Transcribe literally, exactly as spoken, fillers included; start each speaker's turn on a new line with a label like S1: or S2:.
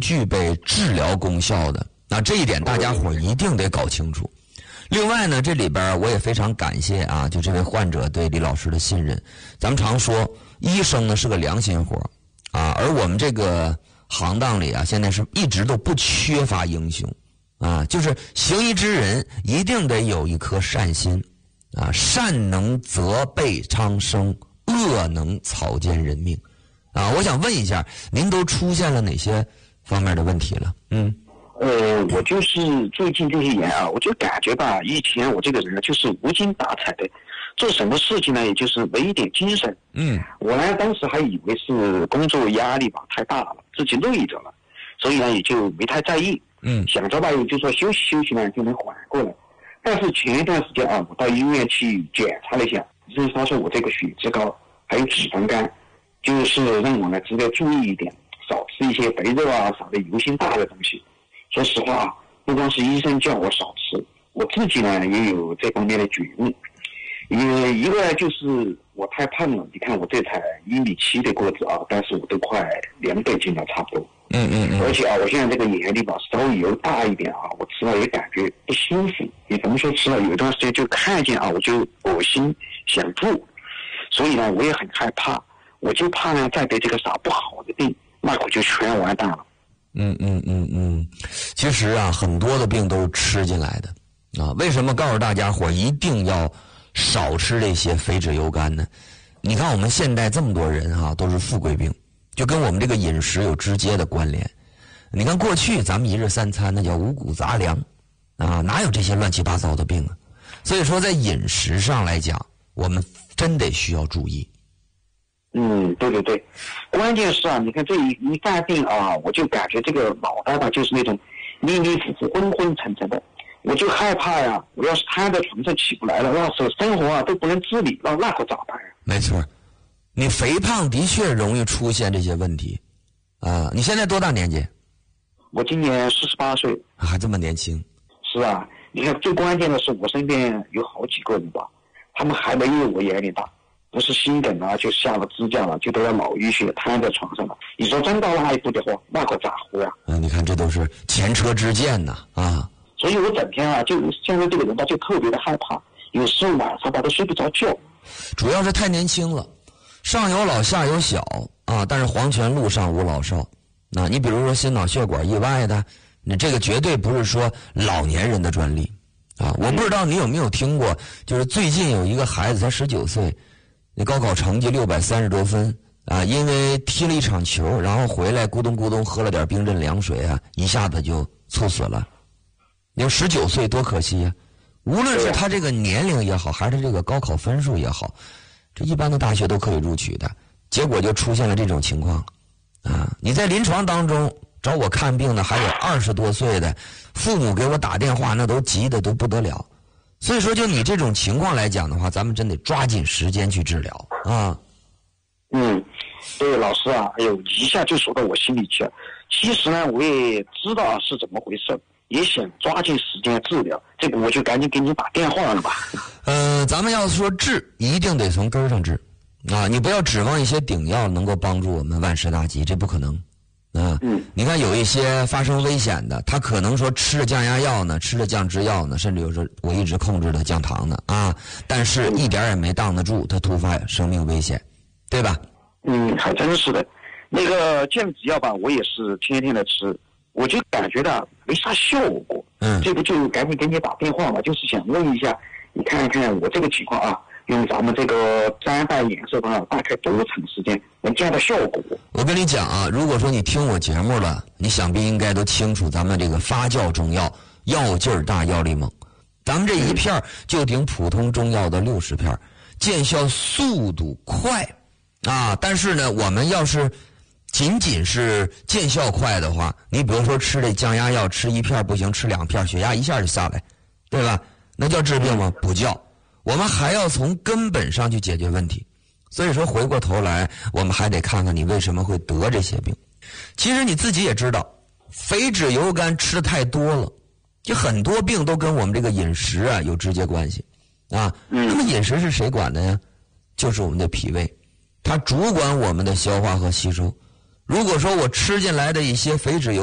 S1: 具备治疗功效的。那这一点大家伙一定得搞清楚。另外呢，这里边我也非常感谢啊，就这位患者对李老师的信任。咱们常说，医生呢是个良心活啊，而我们这个行当里啊，现在是一直都不缺乏英雄啊，就是行医之人一定得有一颗善心啊，善能责备苍生，恶能草菅人命啊。我想问一下，您都出现了哪些方面的问题了？嗯。
S2: 呃，我就是最近这些年啊，我就感觉吧，以前我这个人就是无精打采的，做什么事情呢，也就是没一点精神。
S1: 嗯，
S2: 我呢当时还以为是工作压力吧太大了，自己累着了，所以呢也就没太在意。
S1: 嗯，
S2: 想着吧，也就说休息休息呢就能缓过来。但是前一段时间啊，我到医院去检查了一下，医生他说我这个血脂高，还有脂肪肝，就是让我呢值得注意一点，少吃一些肥肉啊，少的油性大的东西。说实话啊，不光是医生叫我少吃，我自己呢也有这方面的觉悟。因为一个就是我太胖了，你看我这才一米七的个子啊，但是我都快两百斤了，差不多。
S1: 嗯嗯嗯。
S2: 而且啊，我现在这个眼里吧稍微油大一点啊，我吃了也感觉不舒服。也甭说吃了，有一段时间就看见啊，我就恶心想吐。所以呢，我也很害怕，我就怕呢再得这个啥不好的病，那我就全完蛋了。
S1: 嗯嗯嗯嗯，其实啊，很多的病都是吃进来的啊。为什么告诉大家伙一定要少吃这些肥脂油甘呢？你看我们现在这么多人哈、啊，都是富贵病，就跟我们这个饮食有直接的关联。你看过去咱们一日三餐那叫五谷杂粮啊，哪有这些乱七八糟的病啊？所以说在饮食上来讲，我们真得需要注意。
S2: 嗯，对对对，关键是啊，你看这一一犯病啊，我就感觉这个脑袋吧，就是那种迷迷糊糊、昏昏沉沉的，我就害怕呀。我要是瘫在床上起不来了，那是生活啊都不能自理，那那可咋办呀？
S1: 没错，你肥胖的确容易出现这些问题啊。你现在多大年纪？
S2: 我今年四十八岁，
S1: 还这么年轻。
S2: 是啊，你看最关键的是我身边有好几个人吧，他们还没有我眼里大。不是心梗啊，就下了支架了，就都要脑淤血，瘫在床上了。你说真到那一步的话，那可咋活呀？
S1: 嗯，你看这都是前车之鉴呐啊！
S2: 所以我整天啊，就现在这个人吧，就特别的害怕，有时候晚上吧都睡不着觉。
S1: 主要是太年轻了，上有老下有小啊，但是黄泉路上无老少。那你比如说心脑血管意外的，你这个绝对不是说老年人的专利啊！我不知道你有没有听过，就是最近有一个孩子才十九岁。那高考成绩六百三十多分啊，因为踢了一场球，然后回来咕咚咕咚喝了点冰镇凉水啊，一下子就猝死了。你说十九岁多可惜呀、啊！无论是他这个年龄也好，还是这个高考分数也好，这一般的大学都可以录取的，结果就出现了这种情况啊！你在临床当中找我看病的还有二十多岁的，父母给我打电话那都急得都不得了。所以说，就你这种情况来讲的话，咱们真得抓紧时间去治疗啊。
S2: 嗯，对，老师啊，哎呦，一下就说到我心里去了。其实呢，我也知道是怎么回事，也想抓紧时间治疗。这个我就赶紧给你打电话了吧。
S1: 呃，咱们要说治，一定得从根儿上治啊！你不要指望一些顶药能够帮助我们万事大吉，这不可能。啊，
S2: 嗯，
S1: 你看有一些发生危险的，他可能说吃着降压药呢，吃着降脂药呢，甚至有时候我一直控制的降糖的啊，但是一点也没挡得住他突发生命危险，对吧？
S2: 嗯，还真是的。那个降脂药吧，我也是天天的吃，我就感觉到没啥效果。
S1: 嗯，
S2: 这不就赶紧给你打电话嘛，就是想问一下，你看一看我这个情况啊。用咱们这个砧板颜色的大概多长时间能见到效果？
S1: 我跟你讲啊，如果说你听我节目了，你想必应该都清楚咱们这个发酵中药药劲儿大药力猛，咱们这一片就顶普通中药的六十片，见效速度快啊！但是呢，我们要是仅仅是见效快的话，你比如说吃这降压药，吃一片不行，吃两片，血压一下就下来，对吧？那叫治病吗？不叫。我们还要从根本上去解决问题，所以说回过头来，我们还得看看你为什么会得这些病。其实你自己也知道，肥脂油甘吃的太多了，就很多病都跟我们这个饮食啊有直接关系啊。那么饮食是谁管的呀？就是我们的脾胃，它主管我们的消化和吸收。如果说我吃进来的一些肥脂油